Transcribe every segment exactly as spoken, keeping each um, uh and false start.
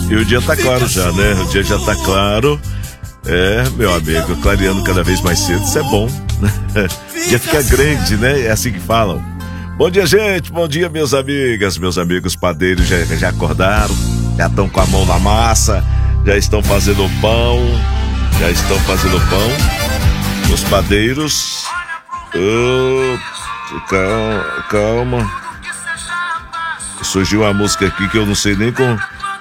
E o dia tá claro já, né? O dia já tá claro. É, meu amigo, clareando cada vez mais cedo, isso é bom. O dia fica grande, né? É assim que falam. Bom dia, gente. Bom dia, meus amigas. Meus amigos padeiros já, já acordaram, já estão com a mão na massa, já estão fazendo pão, já estão fazendo pão. Os padeiros. Oh, calma, calma. Surgiu uma música aqui que eu não sei nem como.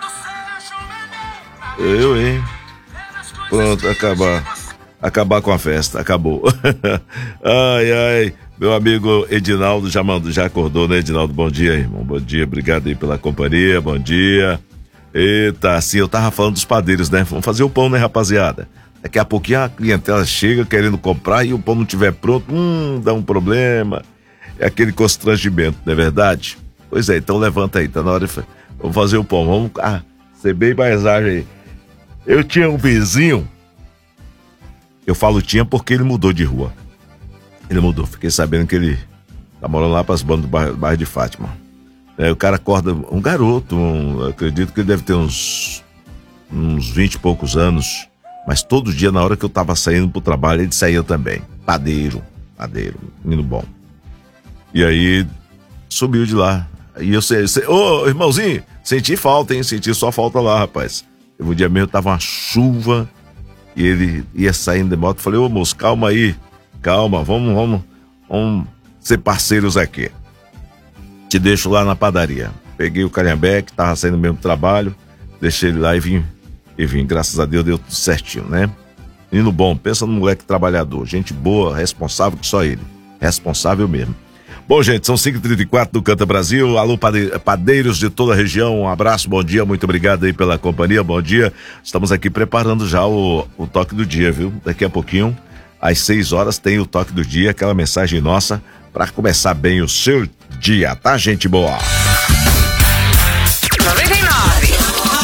Eu, hein? Pronto, acabar. Acabar com a festa, acabou. Ai, ai. Meu amigo Edinaldo já mandou, já acordou, né, Edinaldo? Bom dia, irmão. Bom dia, obrigado aí pela companhia. Bom dia. Eita, assim, eu tava falando dos padeiros, né? Vamos fazer o pão, né, rapaziada? Daqui a pouquinho a clientela chega querendo comprar e o pão não estiver pronto, hum, dá um problema. É aquele constrangimento, não é verdade? Pois é, então levanta aí, tá na hora de... Vamos fazer o pão, vamos... Ah, ser bem mais ágil aí. Eu tinha um vizinho, eu falo tinha porque ele mudou de rua. Ele mudou, fiquei sabendo que ele tá morando lá para as bandas do bairro, bairro de Fátima. É, o cara acorda, um garoto, um, acredito que ele deve ter uns, uns vinte e poucos anos, mas todo dia na hora que eu tava saindo pro trabalho, ele saía também. Padeiro, padeiro, menino bom. E aí, subiu de lá. E eu sei, sei ô irmãozinho, senti falta, hein, senti só falta lá, rapaz. Um dia mesmo tava uma chuva e ele ia saindo de moto. Falei, ô moço, calma aí, calma, vamos, vamos, vamos ser parceiros aqui. Te deixo lá na padaria. Peguei o Calhambeque, tava saindo do mesmo trabalho, deixei ele lá e vim, e vim. Graças a Deus deu tudo certinho, né? Menino bom, pensa no moleque trabalhador, gente boa, responsável que só ele, responsável mesmo. Bom, gente, são cinco e trinta e quatro do Canta Brasil. Alô, padeiros de toda a região, um abraço, bom dia, muito obrigado aí pela companhia, bom dia. Estamos aqui preparando já o, o toque do dia, viu? Daqui a pouquinho, às seis horas, tem o toque do dia, aquela mensagem nossa para começar bem o seu dia, tá, gente boa? noventa e nove.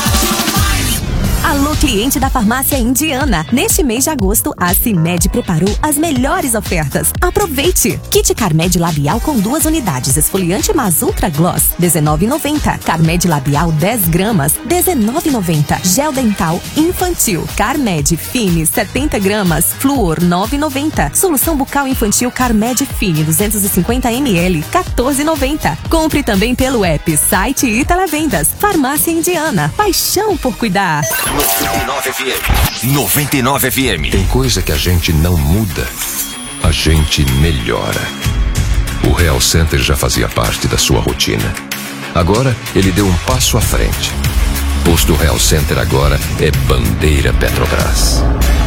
Alô, cliente da Farmácia Indiana. Neste mês de agosto, a CIMED preparou as melhores ofertas. Aproveite! Kit Carmed Labial com duas unidades. Esfoliante Mas Ultra Gloss, dezenove reais e noventa centavos. Carmed Labial dez gramas, dezenove reais e noventa centavos. Gel Dental Infantil. Carmed Fine, setenta gramas. Fluor, nove reais e noventa centavos. Solução Bucal Infantil Carmed Fine, duzentos e cinquenta mililitros, quatorze reais e noventa centavos. Compre também pelo app, site e televendas. Farmácia Indiana. Paixão por cuidar. noventa e nove F M. noventa e nove F M. Tem coisa que a gente não muda, a gente melhora. O Real Center já fazia parte da sua rotina. Agora ele deu um passo à frente. Posto Real Center agora é bandeira Petrobras.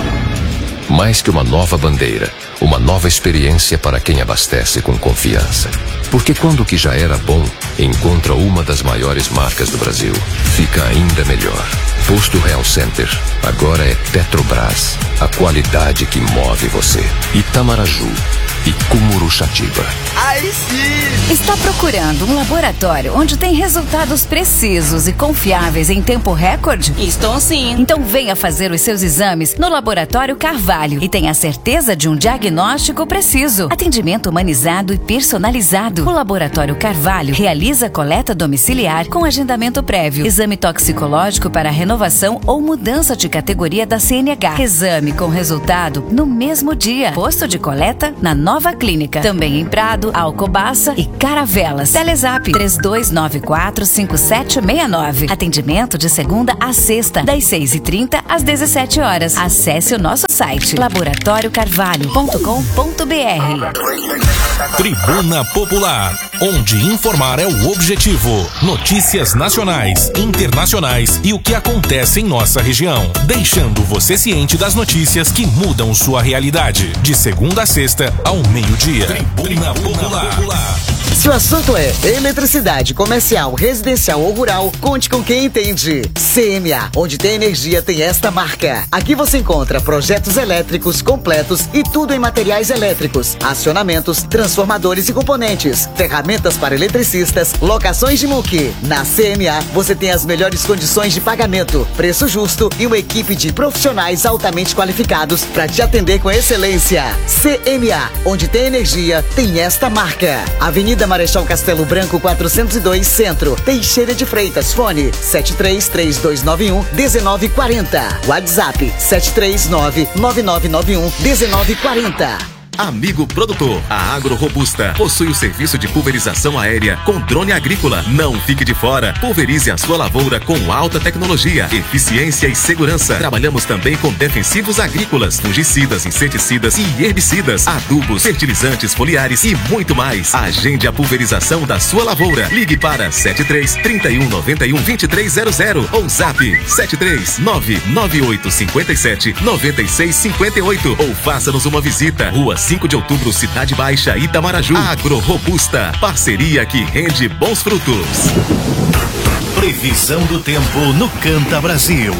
Mais que uma nova bandeira, uma nova experiência para quem abastece com confiança. Porque quando o que já era bom encontra uma das maiores marcas do Brasil, fica ainda melhor. Posto Real Center, agora é Petrobras, a qualidade que move você. Itamaraju e Cumuruxatiba. Aí sim! Está procurando um laboratório onde tem resultados precisos e confiáveis em tempo recorde? Estou sim. Então venha fazer os seus exames no Laboratório Carvalho e tenha certeza de um diagnóstico preciso. Atendimento humanizado e personalizado. O Laboratório Carvalho realiza coleta domiciliar com agendamento prévio. Exame toxicológico para renovação ou mudança de categoria da C N H. Exame com resultado no mesmo dia. Posto de coleta na Nova Clínica. Também em Prado, Alcobaça e Caravelas. Telezap três dois nove quatro cinco sete seis nove. Atendimento de segunda a sexta, das seis e trinta às dezessete horas. Acesse o nosso site laboratório carvalho ponto com ponto b r. Tribuna Popular, onde informar é o objetivo. Notícias nacionais, internacionais e o que acontece em nossa região. Deixando você ciente das notícias que mudam sua realidade. De segunda a sexta, ao meio-dia. Tribuna Popular. Se o assunto é eletricidade, comercial, residencial ou rural, conte com quem entende. C M A, onde tem energia, tem esta marca. Aqui você encontra projetos elétricos completos e tudo em materiais elétricos, acionamentos, transformadores e componentes, ferramentas para eletricistas, locações de muque. Na C M A, você tem as melhores condições de pagamento, preço justo e uma equipe de profissionais altamente qualificados para te atender com excelência. C M A, onde tem energia, tem esta marca. Avenida Marechal Castelo Branco quatrocentos e dois, Centro. Teixeira de Freitas, fone sete três três dois nove um um nove quatro zero. WhatsApp sete três nove nove nove nove um um nove quatro zero. Amigo produtor, a Agro Robusta possui o serviço de pulverização aérea com drone agrícola. Não fique de fora. Pulverize a sua lavoura com alta tecnologia, eficiência e segurança. Trabalhamos também com defensivos agrícolas, fungicidas, inseticidas e herbicidas, adubos, fertilizantes foliares e muito mais. Agende a pulverização da sua lavoura. Ligue para sete três, trinta e um, noventa e um, vinte e três zero zero ou zap sete três nove nove oito cinco sete nove seis cinco oito ou faça-nos uma visita. Rua cinco de outubro, Cidade Baixa, Itamaraju. Agro Robusta, parceria que rende bons frutos. Previsão do tempo no Canta Brasil.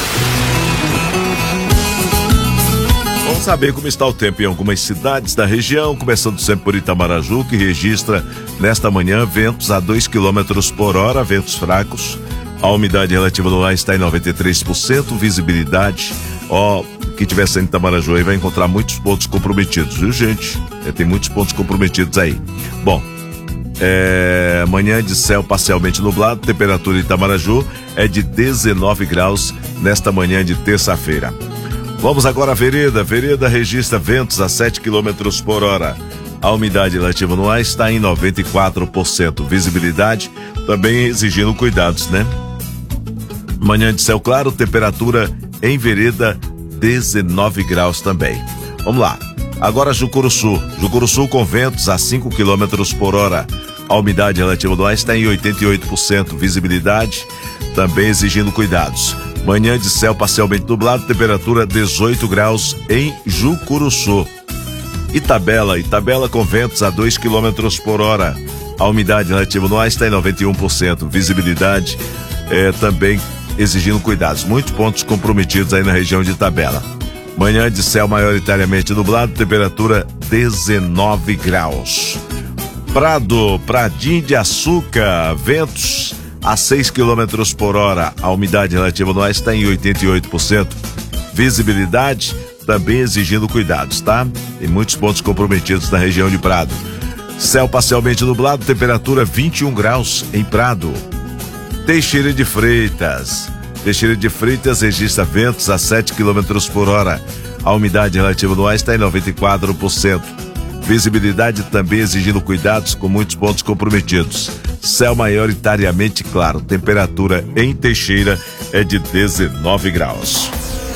Vamos saber como está o tempo em algumas cidades da região, começando sempre por Itamaraju, que registra nesta manhã ventos a dois quilômetros por hora, ventos fracos. A umidade relativa do ar está em noventa e três por cento, visibilidade, ó, que tiver saindo de Itamaraju aí vai encontrar muitos pontos comprometidos, viu, gente? É, tem muitos pontos comprometidos aí. Bom, é, manhã de céu parcialmente nublado, temperatura em Itamaraju é de dezenove graus nesta manhã de terça-feira. Vamos agora à Vereda. Vereda registra ventos a sete quilômetros por hora. A umidade relativa no ar está em noventa e quatro por cento. Visibilidade também exigindo cuidados, né? Manhã de céu claro, temperatura em Vereda dezenove graus também. Vamos lá. Agora Jucuruçu. Jucuruçu com ventos a cinco quilômetros por hora. A umidade relativa do ar está em oitenta e oito por cento. Visibilidade também exigindo cuidados. Manhã de céu parcialmente nublado, temperatura dezoito graus em Jucuruçu. Itabela. Itabela com ventos a dois quilômetros por hora. A umidade relativa no ar está em noventa e um por cento. Visibilidade é, também exigindo cuidados. Muitos pontos comprometidos aí na região de Itabela. Manhã de céu maioritariamente nublado, temperatura dezenove graus. Prado, Pradinho de Açúcar, ventos a seis quilômetros por hora. A umidade relativa no ar está em oitenta e oito por cento. Visibilidade também exigindo cuidados, tá? Tem muitos pontos comprometidos na região de Prado. Céu parcialmente nublado, temperatura vinte e um graus em Prado. Teixeira de Freitas. Teixeira de Freitas registra ventos a sete quilômetros por hora. A umidade relativa no ar está em noventa e quatro por cento. Visibilidade também exigindo cuidados com muitos pontos comprometidos. Céu maioritariamente claro. Temperatura em Teixeira é de dezenove graus.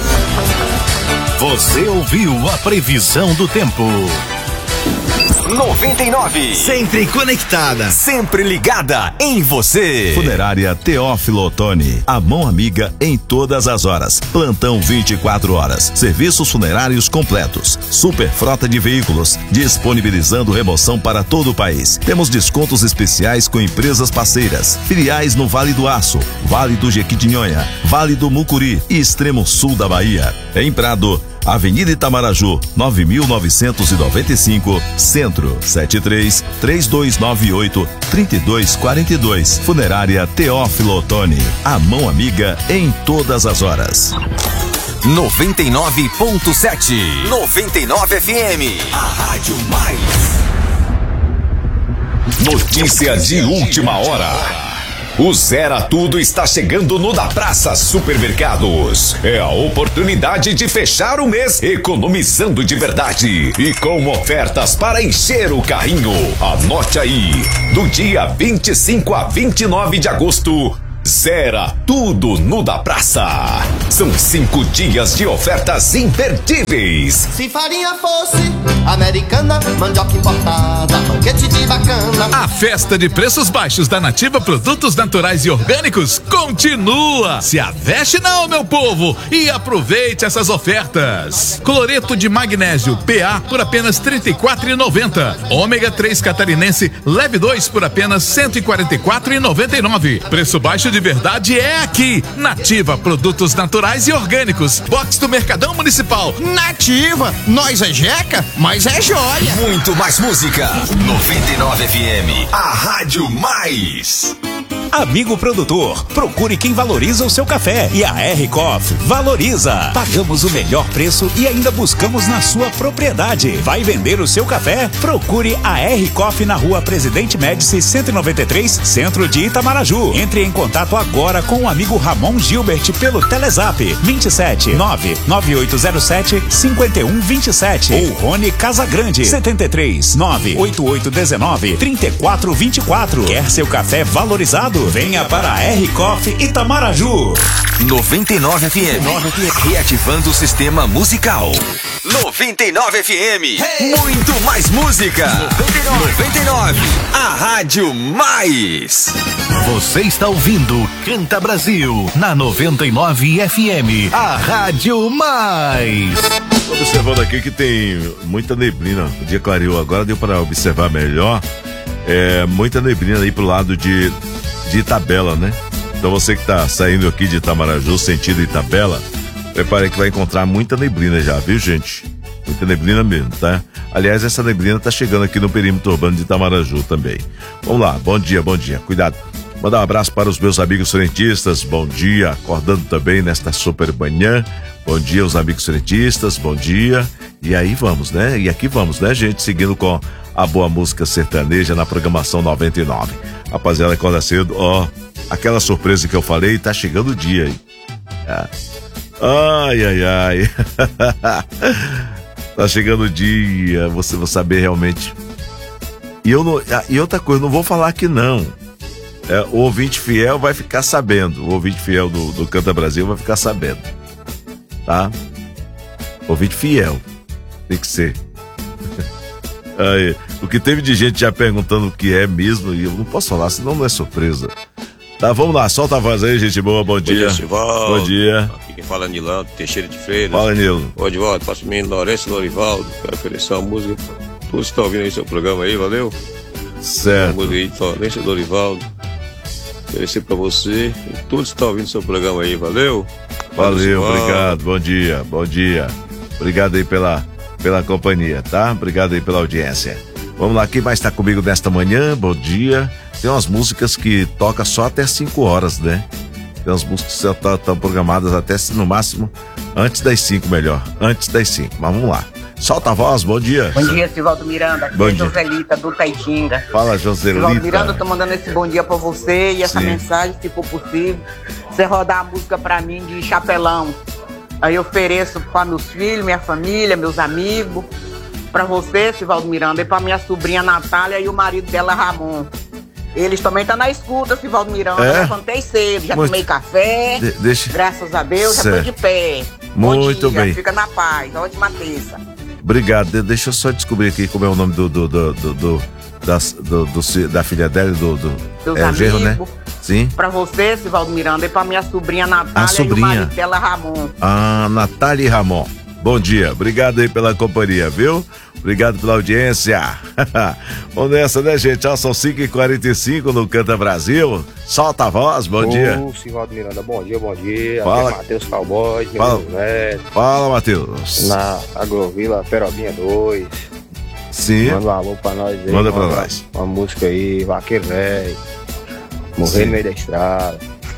Você ouviu a previsão do tempo. noventa e nove. Sempre conectada. Sempre ligada em você. Funerária Teófilo Otoni. A mão amiga em todas as horas. Plantão vinte e quatro horas. Serviços funerários completos. Super frota de veículos. Disponibilizando remoção para todo o país. Temos descontos especiais com empresas parceiras. Filiais no Vale do Aço, Vale do Jequitinhonha, Vale do Mucuri e extremo sul da Bahia. Em Prado, Avenida Itamaraju, nove mil novecentos e noventa e cinco, Centro, sete três, três dois nove oito, três dois quatro dois. Funerária Teófilo Otoni. A mão amiga em todas as horas. noventa e nove ponto sete. noventa e nove F M. A Rádio Mais. Notícia de última hora. O Zera Tudo está chegando no Da Praça Supermercados. É a oportunidade de fechar o mês economizando de verdade e com ofertas para encher o carrinho. Anote aí, do dia vinte e cinco a vinte e nove de agosto, Zera Tudo no Da Praça. São cinco dias de ofertas imperdíveis. Se farinha fosse americana, mandioca importada, banquete de bacana. A festa de preços baixos da Nativa Produtos Naturais e Orgânicos continua. Se aveste não, meu povo, e aproveite essas ofertas. Cloreto de magnésio P A por apenas trinta e quatro reais e noventa centavos. Ômega três catarinense leve dois por apenas cento e quarenta e quatro reais e noventa e nove centavos. Preço baixo de verdade é aqui. Nativa, produtos naturais e orgânicos. Box do Mercadão Municipal. Nativa, nós é jeca, mas é joia. Muito mais música. noventa e nove F M, a Rádio Mais. Amigo produtor, procure quem valoriza o seu café. E a R Coffee valoriza. Pagamos o melhor preço e ainda buscamos na sua propriedade. Vai vender o seu café? Procure a R Coffee na rua Presidente Médici cento e noventa e três, centro de Itamaraju. Entre em contato agora com o amigo Ramon Gilbert pelo Telezap vinte e sete, nove nove oito zero sete, cinco um dois sete ou Rony Casagrande setenta e três, nove oito oito um nove, três quatro dois quatro. Quer seu café valorizado? Venha para a R Coffee Itamaraju. noventa e nove F M, reativando o sistema musical. noventa e nove F M, hey! Muito mais música. noventa e nove, a Rádio Mais. Você está ouvindo Canta Brasil na noventa e nove F M, a Rádio Mais. Estou observando aqui que tem muita neblina. O dia clareou agora, deu para observar melhor. É, muita neblina aí pro lado de, de Itabela, né? Então você que tá saindo aqui de Itamaraju, sentido Itabela, prepare que vai encontrar muita neblina já, viu, gente? Muita neblina mesmo, tá? Aliás, essa neblina tá chegando aqui no perímetro urbano de Itamaraju também. Vamos lá, bom dia, bom dia, cuidado. Mandar um abraço para os meus amigos frentistas, bom dia, acordando também nesta super manhã. Bom dia, os amigos frentistas, bom dia. E aí vamos, né? E aqui vamos, né, gente? Seguindo com a boa música sertaneja na programação noventa e nove. Rapaziada, acorda cedo, ó, aquela surpresa que eu falei, tá chegando o dia aí. Ah. Ai, ai, ai. Tá chegando o dia, você vai saber realmente. E, eu não, e outra coisa, não vou falar que não. É, o ouvinte fiel vai ficar sabendo. O ouvinte fiel do, do Canta Brasil vai ficar sabendo. Tá? Ouvinte fiel. Tem que ser. Aí, o que teve de gente já perguntando o que é mesmo, e eu não posso falar, senão não é surpresa. Tá, vamos lá, solta a voz aí, gente boa, bom dia. Bom dia, Sivaldo. Bom dia. Aqui quem fala é Nilão, Teixeira de Freitas. Fala, Nilo. Bom de volta, passo o menino Lourenço Lorivaldo, quero oferecer uma música. Todos estão ouvindo aí seu programa aí, valeu? Certo. Uma música aí de Lourenço Lorivaldo. Oferecer pra você e todos estão ouvindo seu programa aí, valeu? Valeu, obrigado, bom dia, bom dia. Obrigado aí pela, pela companhia, tá? Obrigado aí pela audiência. Vamos lá, quem mais tá comigo nesta manhã? Bom dia. Tem umas músicas que toca só até cinco horas, né? Tem umas músicas que estão programadas até, no máximo, antes das cinco, melhor. Antes das cinco, mas vamos lá. Solta a voz, bom dia. Bom dia, Sivaldo Miranda. Aqui bom é dia. Joselita, do Taitinga. Fala, Joselita. Sivaldo Miranda, eu tô mandando esse bom dia pra você e essa Sim. mensagem, se for possível, você rodar a música pra mim de Chapelão. Aí eu ofereço pra meus filhos, minha família, meus amigos, pra você, Sivaldo Miranda, e pra minha sobrinha Natália e o marido dela, Ramon. Eles também estão tá na escuta, Sivaldo Miranda. É? Levantei cedo, já Muito... tomei café. De- deixa... Graças a Deus, Certo. já tô de pé. Muito bom dia, bem. Fica na paz. Ótima terça. Obrigado. De- Deixa eu só descobrir aqui como é o nome do, do, do, do, do, das- do- do- da filha dela e do, do Seus é, genro, né? amigos. Sim. Pra você, Sivaldo Miranda, e pra minha sobrinha Natália A sobrinha. e o marido dela, Ramon. Ah, Natália e Ramon. Bom dia, obrigado aí pela companhia, viu? Obrigado pela audiência. Vamos nessa, né, gente? Ó, são cinco e quarenta e cinco no Canta Brasil. Solta a voz, bom Ô, dia. Sivaldo Miranda, bom dia, bom dia. Fala. Aqui é Matheus Cowboy, Fala. meu velho. Fala, Matheus. Na Agrovila Perobinha dois. Sim. Manda um alô pra nós aí. Manda pra uma- nós. Uma música aí, Vaqueiro Velho. Morrer Sim. no meio da estrada.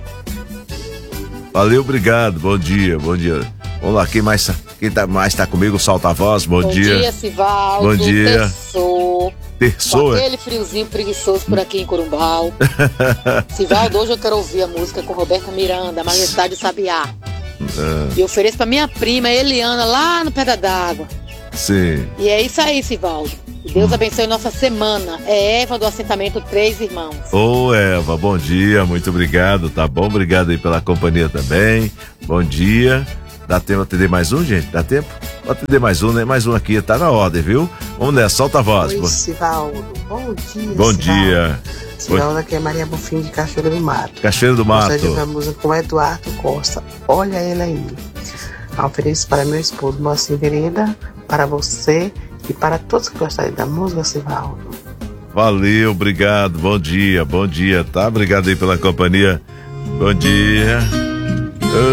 Valeu, obrigado, bom dia, bom dia. Vamos lá, quem mais, quem tá, mais tá comigo, solta a voz, bom, Bom dia. dia, Sivaldo. Bom dia. Terçou. Terçou, Com é? aquele friozinho preguiçoso por aqui em Corumbau. Sivaldo, hoje eu quero ouvir a música com Roberta Miranda, Majestade do Sabiá. Ah, E ofereço pra minha prima Eliana, lá no Pedra d'Água. sim. E é isso aí, Sivaldo. Que Deus abençoe nossa semana. É Eva do assentamento Três Irmãos. Ô, Eva, bom dia, muito obrigado, tá bom? Obrigado aí pela companhia também. Bom dia. Dá tempo de atender mais um, gente? Dá tempo? Pode atender mais um, né? Mais um aqui, tá na ordem, viu? Vamos nessa, solta a voz. Oi, Bom- Sivaldo. Bom dia, Bom Sivaldo. dia. Sivaldo, aqui é Maria Bonfim de Cachoeira do Mato. Cachoeira do Mato. Gostaria de ouvir a música com Eduardo Costa. Olha ele aí. Ofereço para meu esposo, Mocinho Vereda, para você e para todos que gostarem da música, Sivaldo. Valeu, obrigado, bom dia, bom dia, tá? Obrigado aí pela companhia Bom dia.